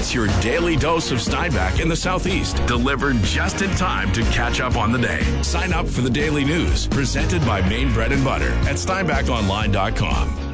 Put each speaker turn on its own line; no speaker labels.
It's your daily dose of Steinbach in the Southeast, delivered just in time to catch up on the day. Sign up for the daily news, presented by Maine Bread and Butter at steinbachonline.com.